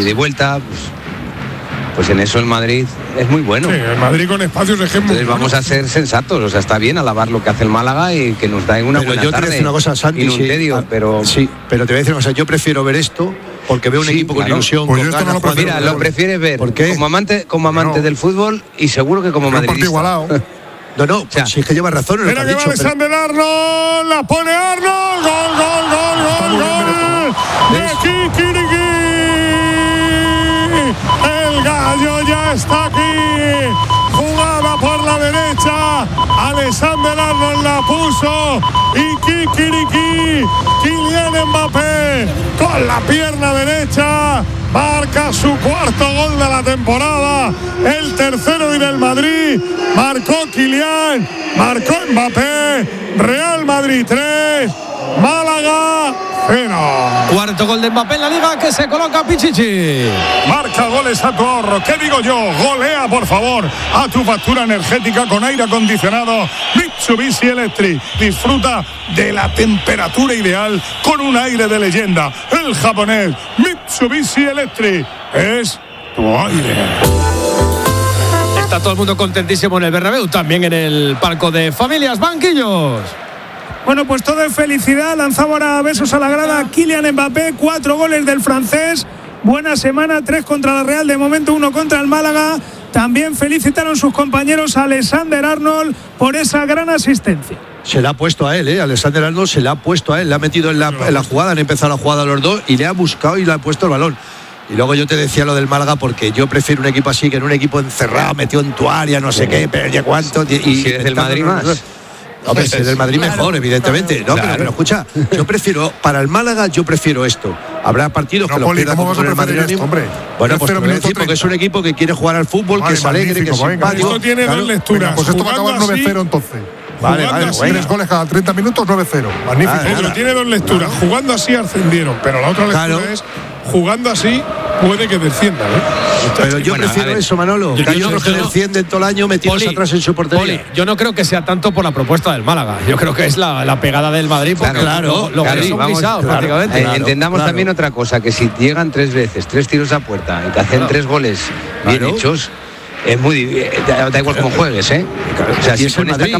y vuelta, pues en eso el Madrid es muy bueno. Sí, el Madrid con espacios de ejemplo. Entonces vamos a ser sensatos, o sea, está bien alabar lo que hace el Málaga y que nos da una buena tarde. Yo te voy a decir una cosa, Santi, y no te digo, pero sí, pero te voy a decir una cosa, yo prefiero ver esto porque veo un equipo con ilusión, pues con ganas. No lo mira, lo prefieres ver como amante del fútbol y seguro que como madridista. Igualado. No, o sea, si es que lleva razón en lo que ha dicho. Mira que va Alexander Arnold, la pone Arnold, gol de Kikiriki. El gallo ya está aquí. Jugada por la derecha. Alexander Arnold la puso. Y Kikiriki, Kylian Mbappé, con la pierna derecha, marca su cuarto gol de la temporada. El tercero y del Madrid. Marcó Kylian, marcó Mbappé. Real Madrid 3, Málaga 0. Cuarto gol de Mbappé en la Liga, que se coloca Pichichi. Marca goles a tu ahorro. ¿Qué digo yo? Golea, por favor, a tu factura energética con aire acondicionado Mitsubishi Electric. Disfruta de la temperatura ideal con un aire de leyenda. El japonés Mitsubishi Electric es tu aire. Está todo el mundo contentísimo en el Bernabéu, también en el palco de familias, banquillos. Bueno, pues todo es felicidad. Lanzaba ahora besos a la grada Kylian Mbappé, 4 goles del francés. Buena semana, 3 contra la Real, de momento 1 contra el Málaga. También felicitaron sus compañeros a Alexander Arnold por esa gran asistencia. Se la ha puesto a él, Alexander Arnold se la ha puesto a él, le ha metido en la jugada, han empezado la jugada los dos y le ha buscado y le ha puesto el balón. Y luego yo te decía lo del Málaga porque yo prefiero un equipo así que en un equipo encerrado, metido en tu área, no sé qué, pero ya cuánto. Y si es del Madrid más. Hombre, si es del Madrid mejor, evidentemente. No, pero escucha, yo prefiero, para el Málaga, yo prefiero esto. Habrá partidos que los pierda con el Madrid. Bueno, pues porque es un equipo que quiere jugar al fútbol, que es alegre, que es simpático. Esto tiene dos lecturas. Pues esto va a acabar 9-0 entonces. Vale, 3 goles cada 30 minutos, 9-0. Magnífico. Pero tiene dos lecturas. Jugando así ascendieron, pero la otra lectura es jugando así puede que desciendan. Pero yo prefiero eso, Manolo. Que hay otros que descienden todo el año metidos atrás en su portería. Yo no creo que sea tanto por la propuesta del Málaga. Yo creo que es la pegada del Madrid. Claro, prácticamente. Entendamos también otra cosa, que si llegan 3 veces, 3 tiros a puerta y te hacen 3 goles bien hechos, es muy da igual cómo juegues, O sea, si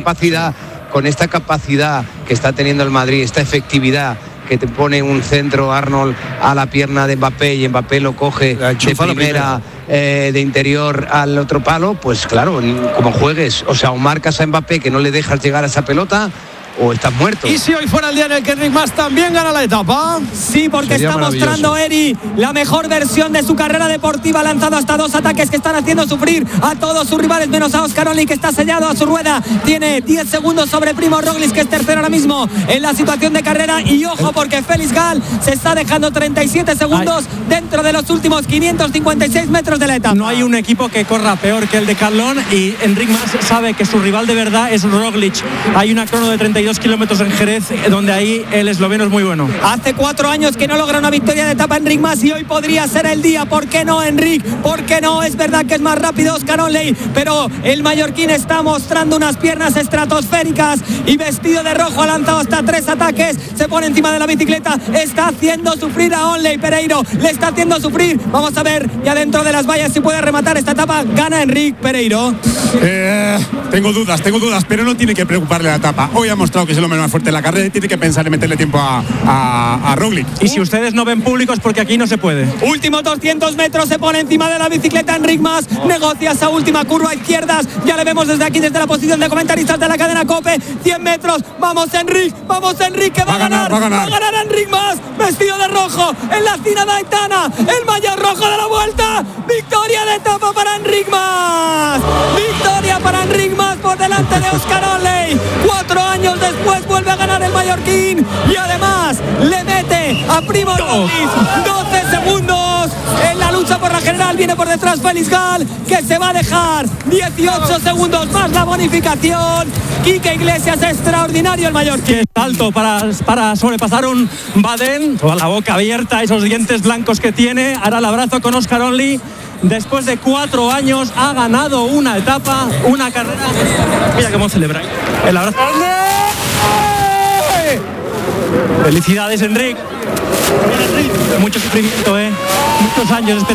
con esta capacidad que está teniendo el Madrid, esta efectividad que te pone un centro Arnold a la pierna de Mbappé y Mbappé lo coge de primera de interior al otro palo, pues claro, como juegues, o sea, o marcas a Mbappé que no le dejas llegar a esa pelota, o estás muerto. ¿Y si hoy fuera el día en el que Enric Mas también gana la etapa? Sí, porque está mostrando Eri la mejor versión de su carrera deportiva. Ha lanzado hasta 2 ataques que están haciendo sufrir a todos sus rivales, menos a Óscar Only, que está sellado a su rueda. Tiene 10 segundos sobre Primo Roglic, que es tercero ahora mismo en la situación de carrera. Y ojo, porque Félix Gal se está dejando 37 segundos dentro de los últimos 556 metros de la etapa. No hay un equipo que corra peor que el de Carlón, y Enric Mas sabe que su rival de verdad es Roglic. Hay una crono de 32 kilómetros en Jerez, donde ahí el esloveno es muy bueno. Hace 4 años que no logra una victoria de etapa Enric Mas, y hoy podría ser el día. ¿Por qué no, Enric? ¿Por qué no? Es verdad que es más rápido Óscar Onley, pero el mallorquín está mostrando unas piernas estratosféricas y vestido de rojo ha lanzado hasta 3 ataques, se pone encima de la bicicleta, está haciendo sufrir a Onley. Pereiro le está haciendo sufrir. Vamos a ver ya dentro de las vallas si puede rematar esta etapa. Gana Enric Pereiro. Tengo dudas, pero no tiene que preocuparle la etapa. Hoy ha mostrado que es el hombre más fuerte de la carrera y tiene que pensar en meterle tiempo a Roglic. Y si ustedes no ven públicos, porque aquí no se puede. Últimos 200 metros, se pone encima de la bicicleta Enric Mas, negocia esa última curva a izquierdas, ya le vemos desde aquí, desde la posición de comentaristas de la cadena COPE. 100 metros, vamos Enric, que va a ganar Enric Mas, vestido de rojo en la Cina de Aitana, el maillot rojo de la vuelta. Victoria de etapa para Enric Mas, victoria para Enric Mas por delante de Óscar Onley. 4 años después vuelve a ganar el mallorquín y además le mete a Primo Roglic 12 segundos en la lucha por la general. Viene por detrás Félix Gal, que se va a dejar 18 segundos más la bonificación. Quique Iglesias, extraordinario el mallorquín. Qué salto para sobrepasar un Baden, toda la boca abierta, esos dientes blancos que tiene. Hará el abrazo con Óscar Onley. Después de 4 años ha ganado una etapa, una carrera. Mira cómo celebra el abrazo. Felicidades, Enric. Mucho sufrimiento, muchos años